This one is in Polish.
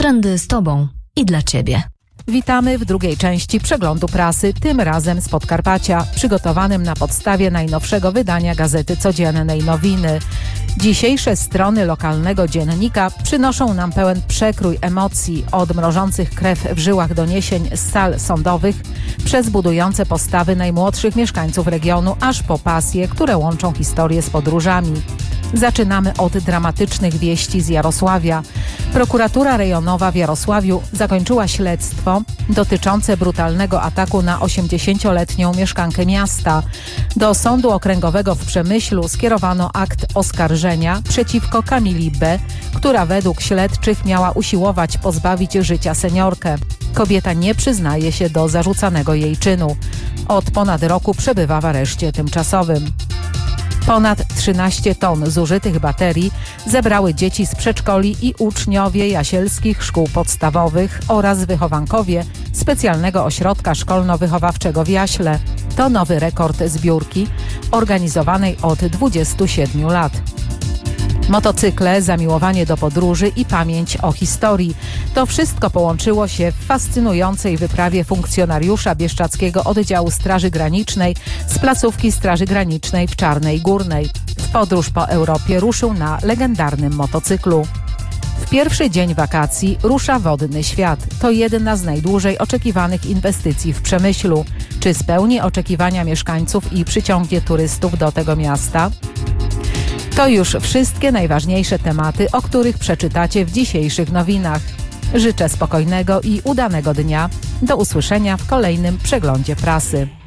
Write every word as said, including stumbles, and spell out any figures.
Trendy z Tobą i dla Ciebie. Witamy w drugiej części przeglądu prasy, tym razem z Podkarpacia, przygotowanym na podstawie najnowszego wydania Gazety Codziennej Nowiny. Dzisiejsze strony lokalnego dziennika przynoszą nam pełen przekrój emocji, od mrożących krew w żyłach doniesień z sal sądowych, przez budujące postawy najmłodszych mieszkańców regionu, aż po pasje, które łączą historię z podróżami. Zaczynamy od dramatycznych wieści z Jarosławia. Prokuratura rejonowa w Jarosławiu zakończyła śledztwo dotyczące brutalnego ataku na osiemdziesięcioletnią mieszkankę miasta. Do Sądu Okręgowego w Przemyślu skierowano akt oskarżenia przeciwko Kamili B., która według śledczych miała usiłować pozbawić życia seniorkę. Kobieta nie przyznaje się do zarzucanego jej czynu. Od ponad roku przebywa w areszcie tymczasowym. Ponad trzynaście ton zużytych baterii zebrały dzieci z przedszkoli i uczniowie jasielskich szkół podstawowych oraz wychowankowie specjalnego ośrodka szkolno-wychowawczego w Jaśle. To nowy rekord zbiórki organizowanej od dwudziestu siedmiu lat. Motocykle, zamiłowanie do podróży i pamięć o historii. To wszystko połączyło się w fascynującej wyprawie funkcjonariusza Bieszczadzkiego Oddziału Straży Granicznej z placówki Straży Granicznej w Czarnej Górnej. W podróż po Europie ruszył na legendarnym motocyklu. W pierwszy dzień wakacji rusza Wodny Świat. To jedna z najdłużej oczekiwanych inwestycji w Przemyślu. Czy spełni oczekiwania mieszkańców i przyciągnie turystów do tego miasta? To już wszystkie najważniejsze tematy, o których przeczytacie w dzisiejszych nowinach. Życzę spokojnego i udanego dnia. Do usłyszenia w kolejnym przeglądzie prasy.